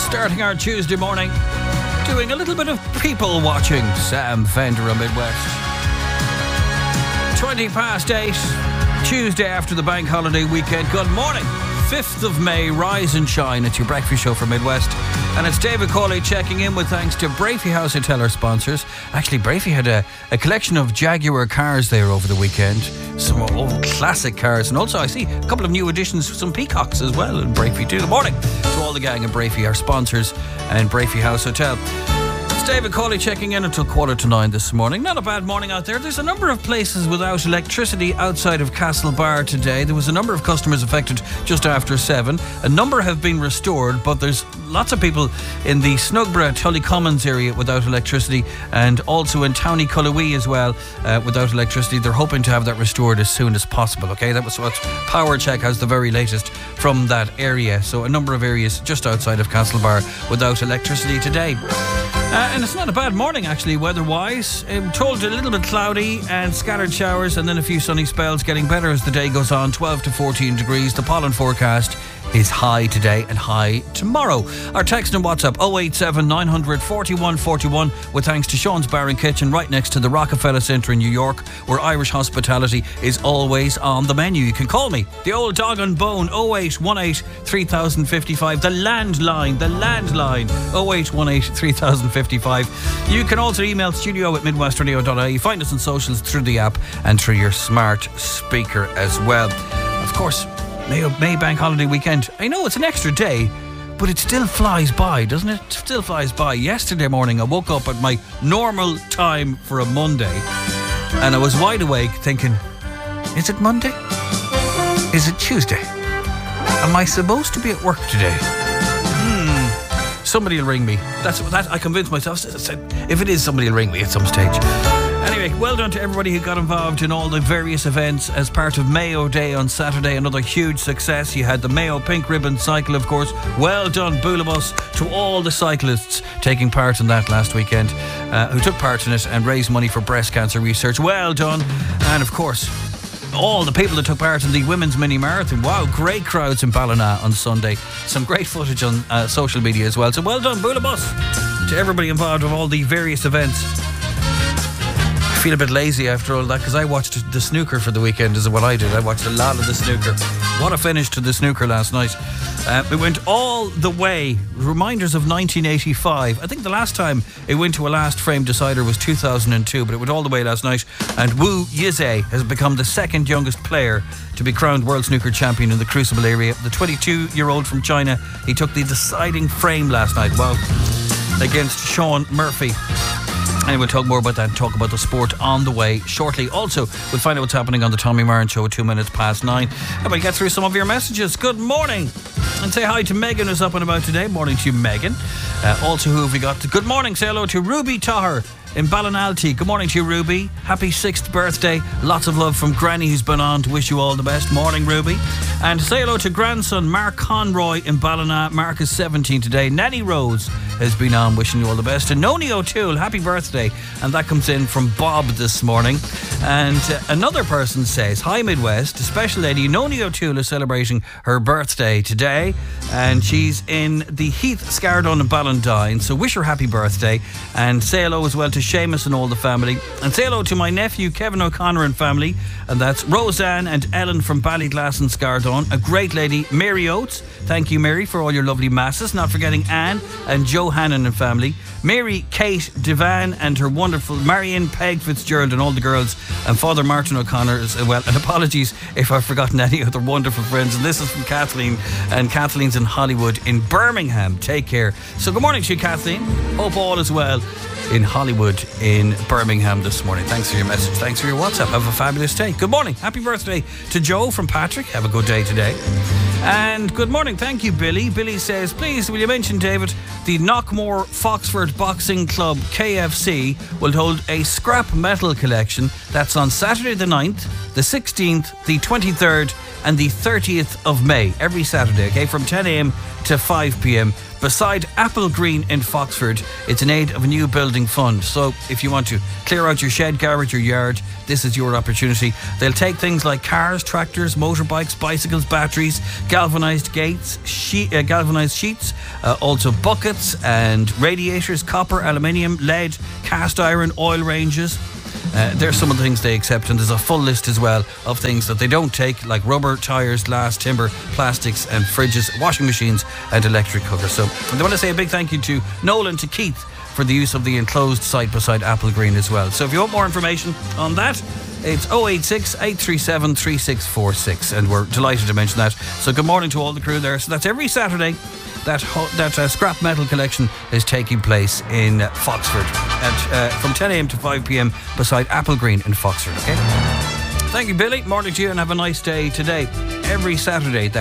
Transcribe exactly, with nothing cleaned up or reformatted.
Starting our Tuesday morning, doing a little bit of people watching. Sam Fender on Midwest. twenty past eight, Tuesday after the bank holiday weekend. Good morning. fifth of May, rise and shine. It's your breakfast show for Midwest. And it's David Cawley checking in with thanks to Brafey House Hotel, our sponsors. Actually, Brafey had a, a collection of Jaguar cars there over the weekend. Some old classic cars. And also, I see a couple of new additions, some Peacocks as well in Brafey too. Good morning to all the gang at Brafey, our sponsors, and Brafey House Hotel. It's David Cawley checking in until quarter to nine this morning. Not a bad morning out there. There's a number of places without electricity outside of Castlebar today. There was a number of customers affected just after seven. A number have been restored, but there's lots of people in the Snugborough, Tully Commons area without electricity, and also in Townie Cullowhee as well uh, without electricity. They're hoping to have that restored as soon as possible. Okay, that was what Power Check has the very latest from that area. So a number of areas just outside of Castlebar without electricity today. Uh, and it's not a bad morning, actually, weather-wise. I'm told a little bit cloudy and scattered showers and then a few sunny spells, getting better as the day goes on. twelve to fourteen degrees. The pollen forecast is high today and high tomorrow. Our text and WhatsApp oh eight seven nine hundred forty-one forty-one, with thanks to Sean's Bar and Kitchen right next to the Rockefeller Centre in New York, where Irish hospitality is always on the menu. You can call me, the old dog and bone, oh eight one eight three thousand fifty-five, the landline, the landline, oh eight one eight three thousand fifty-five. You can also email studio at midwestradio dot I E. Find us on socials through the app and through your smart speaker as well. Of course, May, May Bank Holiday weekend. I know it's an extra day, but it still flies by, doesn't it? It still flies by. Yesterday morning I woke up at my normal time for a Monday, and I was wide awake thinking, is it Monday? Is it Tuesday? Am I supposed to be at work today? Hmm. Somebody will ring me. That's that. I convinced myself. If it is, somebody will ring me at some stage. Anyway, well done to everybody who got involved in all the various events as part of Mayo Day on Saturday. Another huge success. You had the Mayo Pink Ribbon Cycle, of course. Well done, Boolabus, to all the cyclists taking part in that last weekend, uh, who took part in it and raised money for breast cancer research. Well done. And of course, all the people that took part in the Women's Mini Marathon. Wow, great crowds in Ballina on Sunday. Some great footage on uh, social media as well. So well done, Boolabus, to everybody involved in all the various events. I feel a bit lazy after all that, because I watched the snooker for the weekend, is what I did. I watched a lot of the snooker. What a finish to the snooker last night. Uh, it went all the way. Reminders of nineteen eighty-five. I think the last time it went to a last frame decider was two thousand two, but it went all the way last night. And Wu Yizhe has become the second youngest player to be crowned world snooker champion in the Crucible area. The twenty-two-year-old from China, he took the deciding frame last night. Wow. Against Sean Murphy. And we'll talk more about that and talk about the sport on the way shortly. Also, we'll find out what's happening on the Tommy Marin Show at two minutes past nine. And we'll get through some of your messages. Good morning. And say hi to Megan, who's up and about today. Morning to you, Megan. Uh, also, who have we got? Good morning. Say hello to Ruby Tahar in Ballinalty. Good morning to you, Ruby. Happy sixth birthday. Lots of love from Granny, who's been on to wish you all the best. Morning, Ruby. And say hello to grandson Mark Conroy in Ballina. Mark is seventeen today. Nanny Rose has been on wishing you all the best. And Noni O'Toole, happy birthday. And that comes in from Bob this morning. And uh, another person says, hi Midwest, a special lady, Noni O'Toole, is celebrating her birthday today. And she's in the Heath Scardon in Ballandine. So wish her happy birthday. And say hello as well to Seamus and all the family. And say hello to my nephew Kevin O'Connor and family. And that's Roseanne and Ellen from Ballyglass and Scardon. A great lady, Mary Oates. Thank you, Mary, for all your lovely masses. Not forgetting Anne and Joe Hannon and family. Mary Kate Devan and her wonderful Marion Peg Fitzgerald and all the girls. And Father Martin O'Connor as well. And apologies if I've forgotten any other wonderful friends. And this is from Kathleen. And Kathleen's in Hollywood in Birmingham. Take care. So good morning to you, Kathleen. Hope all is well in Hollywood in Birmingham this morning. Thanks for your message. Thanks for your WhatsApp. Have a fabulous day. Good morning. Happy birthday to Joe from Patrick. Have a good day today. And good morning. Thank you, Billy. Billy says, please, will you mention, David, the Knockmore Foxford Boxing Club, K F C, will hold a scrap metal collection. That's on Saturday the ninth, the sixteenth, the twenty-third and the thirtieth of May. Every Saturday, okay, from ten a.m. to five p.m. beside Apple Green in Foxford. It's in aid of a new building fund. So if you want to clear out your shed, garage, your yard, this is your opportunity. They'll take things like cars, tractors, motorbikes, bicycles, batteries, galvanised gates, sheet, uh, galvanised sheets, Uh, also buckets and radiators, copper, aluminium, lead, cast iron, oil ranges. Uh, there's some of the things they accept, and there's a full list as well of things that they don't take, like rubber, tyres, glass, timber, plastics and fridges, washing machines and electric cookers. So I want to say a big thank you to Nolan, to Keith, for the use of the enclosed site beside Apple Green as well. So if you want more information on that, it's oh eight six, eight three seven, three six four six, and we're delighted to mention that. So good morning to all the crew there. So that's every Saturday. That that uh, scrap metal collection is taking place in Foxford at uh, from ten a.m. to five p.m. beside Apple Green in Foxford. Okay. Thank you, Billy. Morning to you, and have a nice day today. Every Saturday. That